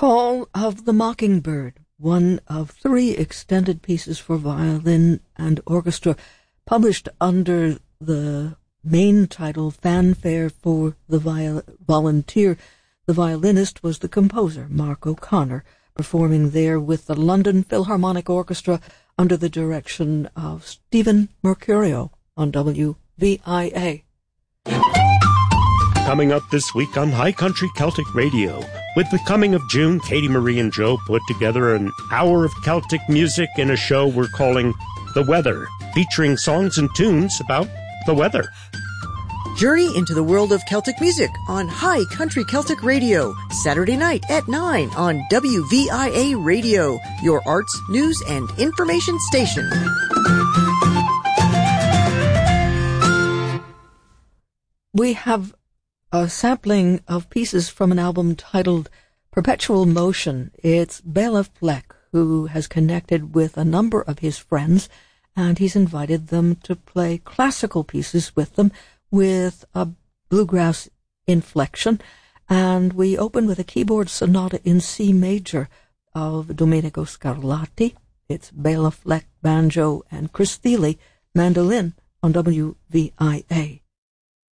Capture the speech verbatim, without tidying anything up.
Call of the Mockingbird, one of three extended pieces for violin and orchestra, published under the main title Fanfare for the Viol- Volunteer. The violinist was the composer, Mark O'Connor, performing there with the London Philharmonic Orchestra under the direction of Stephen Mercurio on W V I A. Coming up this week on High Country Celtic Radio, with the coming of June, Katie Marie and Joe put together an hour of Celtic music in a show we're calling The Weather, featuring songs and tunes about the weather. Journey into the world of Celtic music on High Country Celtic Radio, Saturday night at nine on W V I A Radio, your arts, news, and information station. We have a sampling of pieces from an album titled Perpetual Motion. It's Bela Fleck who has connected with a number of his friends, and he's invited them to play classical pieces with them with a bluegrass inflection. And we open with a keyboard sonata in C major of Domenico Scarlatti. It's Bela Fleck banjo and Chris Thiele mandolin on W V I A.